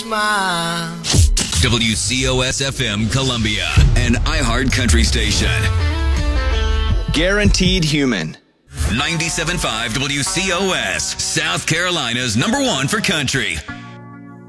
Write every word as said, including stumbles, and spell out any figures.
Smile. W C O S F M Columbia, an iHeart country station. Guaranteed Human. ninety-seven point five W C O S, South Carolina's number one for country.